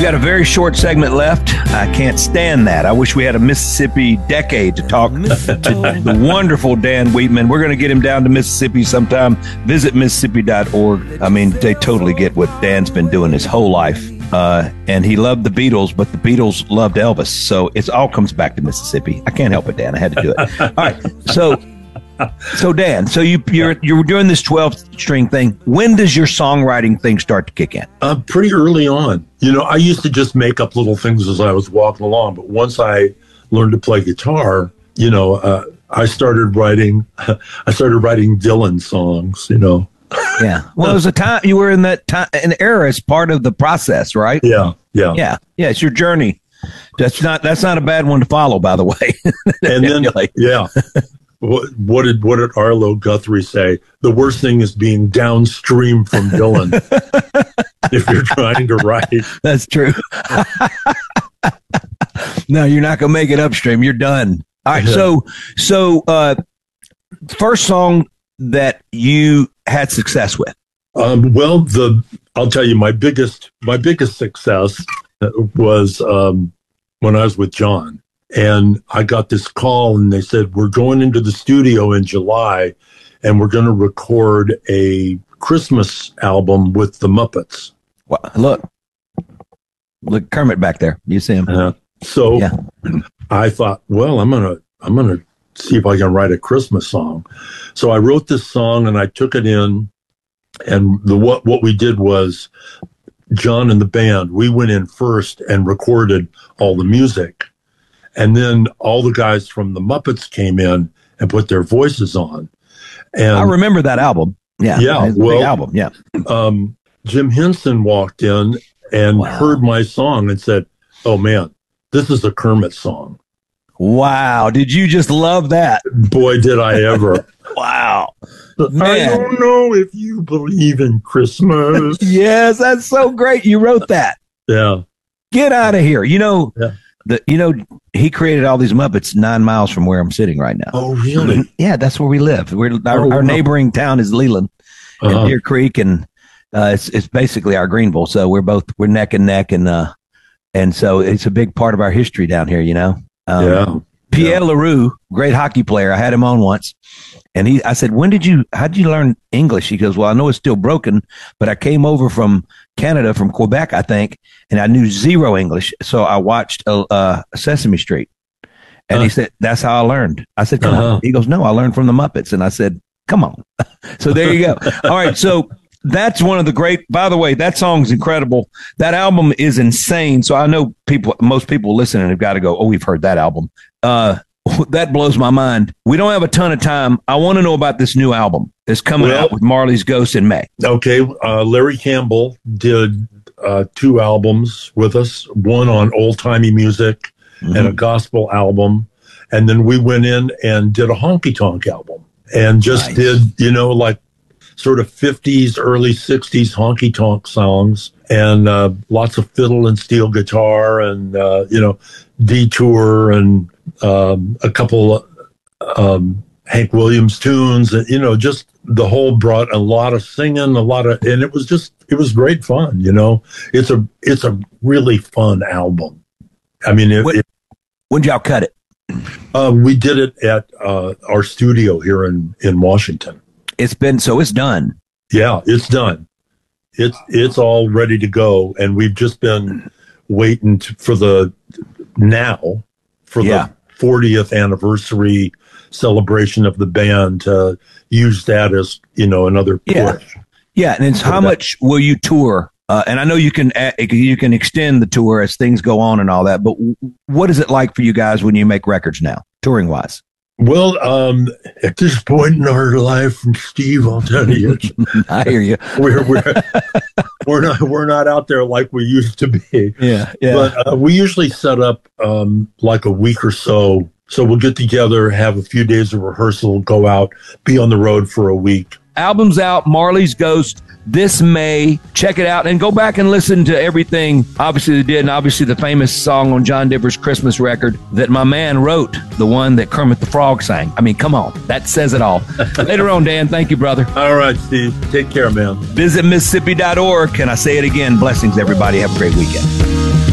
got a very short segment left. I can't stand that. I wish we had a Mississippi decade to talk to the wonderful Dan Wheatman. We're going to get him down to Mississippi sometime. Visit Mississippi.org. I mean, they totally get what Dan's been doing his whole life. And he loved the Beatles, but the Beatles loved Elvis. So it all comes back to Mississippi. I can't help it, Dan. I had to do it. All right. So Dan, so you were doing this 12-string thing. When does your songwriting thing start to kick in? Pretty early on. You know, I used to just make up little things as I was walking along. But once I learned to play guitar, you know, I started writing Dylan songs, you know. Yeah. Well, it was a time you were in that time, an era as part of the process, right? Yeah. It's your journey. That's not a bad one to follow, by the way. And then, yeah. What did Arlo Guthrie say? The worst thing is being downstream from Dylan if you're trying to write. That's true. No, you're not going to make it upstream. You're done. All right. Yeah. So first song that you had success with? Well, I'll tell you, my biggest success was when I was with John. And I got this call and they said, we're going into the studio in July and we're going to record a Christmas album with the Muppets. Well, look, Kermit back there. You see him. So yeah. I thought, well, I'm going to see if I can write a Christmas song. So I wrote this song and I took it in, and what we did was John and the band, we went in first and recorded all the music. And then all the guys from the Muppets came in and put their voices on. And I remember that album. Yeah. Yeah. Big album. Yeah. Jim Henson walked in and heard my song and said, oh man, this is a Kermit song. Wow. Did you just love that? Boy, did I ever. Wow. Man. I don't know if you believe in Christmas. Yes. That's so great. You wrote that. Yeah. Get out of here. You know, yeah. He created all these Muppets 9 miles from where I'm sitting right now. Oh, really? Yeah, that's where we live. Our neighboring town is Leland and Deer Creek, and it's basically our Greenville. So we're neck and neck, and so it's a big part of our history down here. You know, Pierre Leroux, great hockey player. I had him on once, and I said, how did you learn English? He goes, well, I know it's still broken, but I came over from Canada, from Quebec, I think, and I knew zero English. So I watched Sesame Street. And he said, that's how I learned. I said, come on. He goes, no, I learned from the Muppets. And I said, come on. So there you go. All right. So that's one of the great, by the way, that song's incredible. That album is insane. So I know most people listening have got to go, oh, we've heard that album. That blows my mind. We don't have a ton of time. I want to know about this new album that's coming out with Marley's Ghost in May. Okay. Larry Campbell did 2 albums with us, one on old-timey music and a gospel album. And then we went in and did a honky-tonk album and just did, like sort of 50s, early 60s honky-tonk songs and lots of fiddle and steel guitar and, Detour and a couple Hank Williams tunes, and, just the whole brought a lot of singing, and it was great fun. It's a really fun album. I mean, when'd y'all cut it? We did it at our studio here in Washington. It's done. Yeah, it's done. It's all ready to go, and we've just been waiting for the 40th anniversary celebration of the band to use that as another push. Yeah, and it's how much will you tour? And I know you can extend the tour as things go on and all that, but what is it like for you guys when you make records now, touring wise? Well, at this point in our life, Steve, I'll tell you, I hear you. we're not out there like we used to be. Yeah. But we usually set up like a week or so. So we'll get together, have a few days of rehearsal, go out, be on the road for a week. Album's out, Marley's Ghost, this May. Check it out and go back and listen to everything, obviously, they did, and obviously the famous song on John Denver's Christmas record that my man wrote, the one that Kermit the Frog sang. I mean, come on. That says it all. Later on, Dan. Thank you, brother. All right, Steve. Take care, man. Visit Mississippi.org. Can I say it again? Blessings, everybody. Have a great weekend.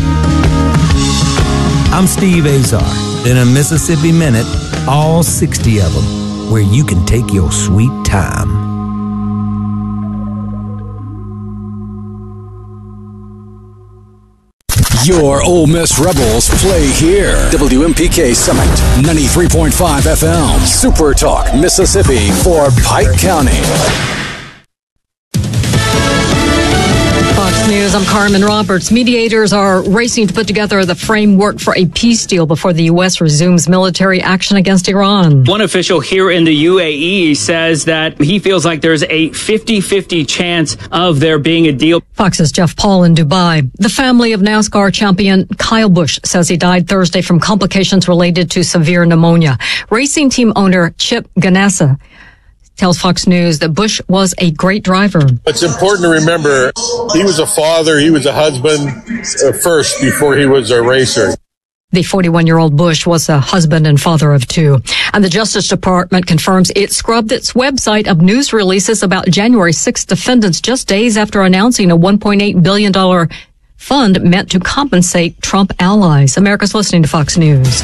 I'm Steve Azar. In a Mississippi Minute, all 60 of them, where you can take your sweet time. Your Ole Miss Rebels play here. WMPK Summit, 93.5 FM. Super Talk, Mississippi for Pike County. Fox News, I'm Carmen Roberts. Mediators are racing to put together the framework for a peace deal before the U.S. resumes military action against Iran. One official here in the UAE says that he feels like there's a 50-50 chance of there being a deal. Fox's Jeff Paul in Dubai. The family of NASCAR champion Kyle Busch says he died Thursday from complications related to severe pneumonia. Racing team owner Chip Ganassa tells Fox News that Busch was a great driver. It's important to remember he was a father, he was a husband first before he was a racer. The 41-year-old Busch was a husband and father of two. And the Justice Department confirms it scrubbed its website of news releases about January 6 defendants just days after announcing a $1.8 billion fund meant to compensate Trump allies. America's listening to Fox News.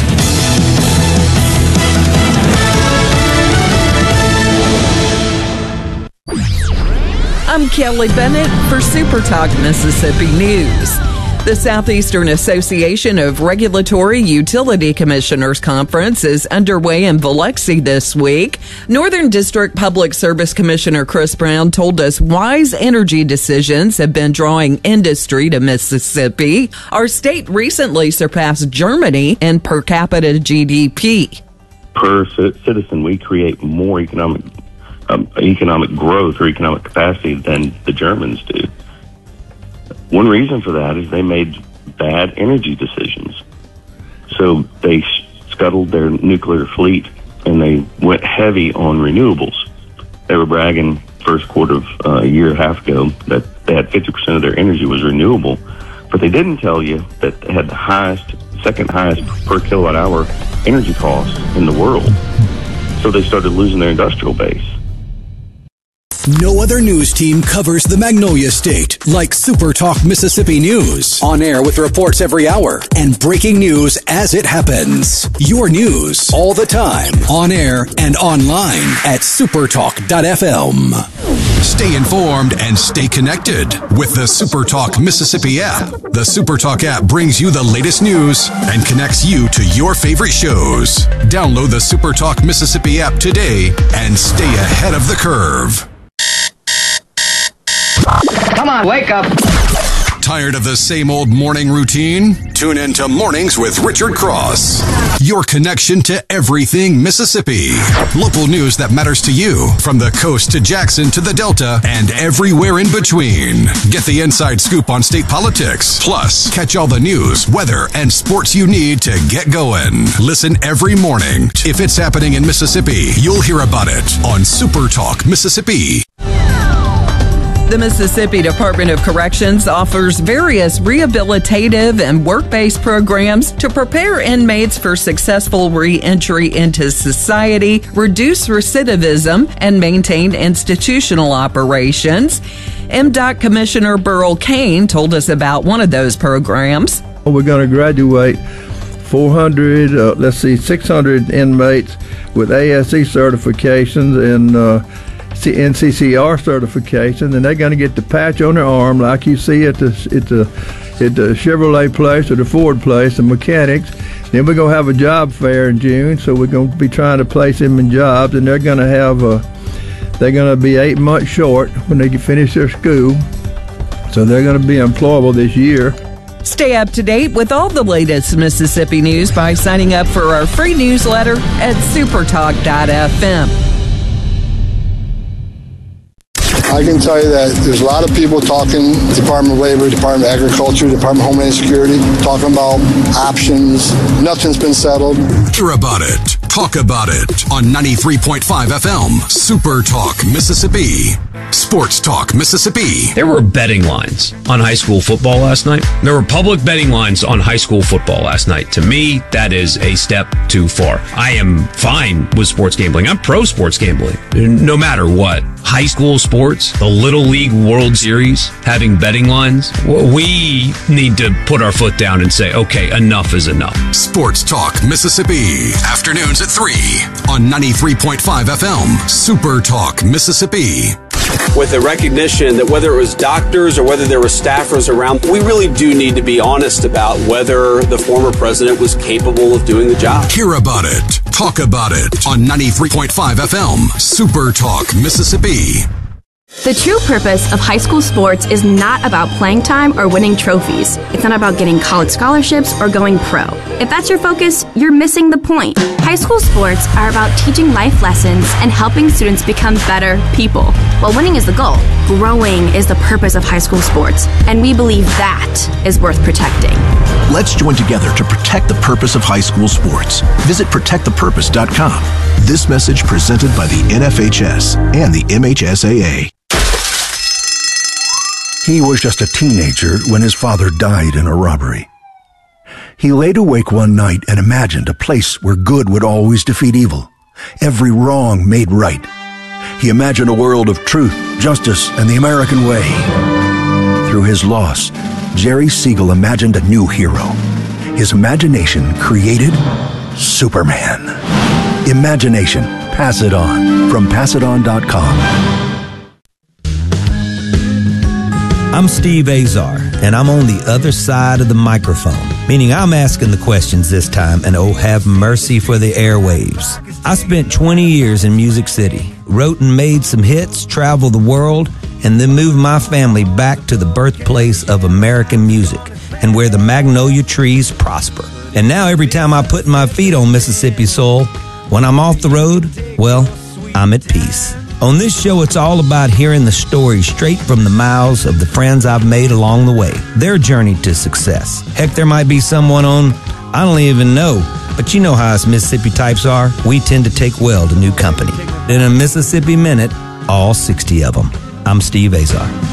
I'm Kelly Bennett for Super Talk Mississippi News. The Southeastern Association of Regulatory Utility Commissioners Conference is underway in Biloxi this week. Northern District Public Service Commissioner Chris Brown told us wise energy decisions have been drawing industry to Mississippi. Our state recently surpassed Germany in per capita GDP. Per citizen, we create more economic growth or economic capacity than the Germans do. One reason for that is they made bad energy decisions. So they scuttled their nuclear fleet and they went heavy on renewables. They were bragging first quarter of a year and a half ago that they had 50% of their energy was renewable, but they didn't tell you that they had the second highest per kilowatt hour energy costs in the world. So they started losing their industrial base. No other news team covers the Magnolia State like Super Talk Mississippi News. On air with reports every hour and breaking news as it happens. Your news all the time. On air and online at supertalk.fm. Stay informed and stay connected with the Super Talk Mississippi app. The Super Talk app brings you the latest news and connects you to your favorite shows. Download the Super Talk Mississippi app today and stay ahead of the curve. Come on, wake up. Tired of the same old morning routine? Tune in to Mornings with Richard Cross. Your connection to everything Mississippi. Local news that matters to you, from the coast to Jackson to the Delta and everywhere in between. Get the inside scoop on state politics. Plus, catch all the news, weather, and sports you need to get going. Listen every morning. If it's happening in Mississippi, you'll hear about it on Super Talk Mississippi. The Mississippi Department of Corrections offers various rehabilitative and work-based programs to prepare inmates for successful re-entry into society, reduce recidivism, and maintain institutional operations. MDOC Commissioner Burl Cain told us about one of those programs. We're going to graduate 600 inmates with ASE certifications and NCCR certification, and they're going to get the patch on their arm like you see at the Chevrolet place or the Ford place, the mechanics. Then we're going to have a job fair in June, so we're going to be trying to place them in jobs, and they're going to be 8 months short when they finish their school, so they're going to be employable this year. Stay up to date with all the latest Mississippi news by signing up for our free newsletter at supertalk.fm. I can tell you that there's a lot of people talking, Department of Labor, Department of Agriculture, Department of Homeland Security, talking about options. Nothing's been settled. Hear about it. Talk about it on 93.5 FM, Super Talk Mississippi. Sports Talk Mississippi. There were betting lines on high school football last night. There were public betting lines on high school football last night. To me, that is a step too far. I am fine with sports gambling. I'm pro sports gambling, no matter what. High school sports, the Little League World Series, having betting lines. We need to put our foot down and say, okay, enough is enough. Sports Talk Mississippi. Afternoons at 3 on 93.5 FM. Super Talk Mississippi. With the recognition that whether it was doctors or whether there were staffers around, we really do need to be honest about whether the former president was capable of doing the job. Hear about it. Talk about it on 93.5 FM. Super Talk Mississippi. The true purpose of high school sports is not about playing time or winning trophies. It's not about getting college scholarships or going pro. If that's your focus, you're missing the point. High school sports are about teaching life lessons and helping students become better people. While winning is the goal, growing is the purpose of high school sports, and we believe that is worth protecting. Let's join together to protect the purpose of high school sports. Visit protectthepurpose.com. This message presented by the NFHS and the MHSAA. He was just a teenager when his father died in a robbery. He laid awake one night and imagined a place where good would always defeat evil, every wrong made right. He imagined a world of truth, justice, and the American way. Through his loss, Jerry Siegel imagined a new hero. His imagination created Superman. Imagination. Pass it on. From PassItOn.com. I'm Steve Azar, and I'm on the other side of the microphone, meaning I'm asking the questions this time, and oh, have mercy for the airwaves. I spent 20 years in Music City, wrote and made some hits, traveled the world, and then moved my family back to the birthplace of American music and where the magnolia trees prosper. And now every time I put my feet on Mississippi soil, when I'm off the road, well, I'm at peace. On this show, it's all about hearing the story straight from the mouths of the friends I've made along the way, their journey to success. Heck, there might be someone on, I don't even know, but you know how us Mississippi types are. We tend to take well to new company. In a Mississippi Minute, all 60 of them. I'm Steve Azar.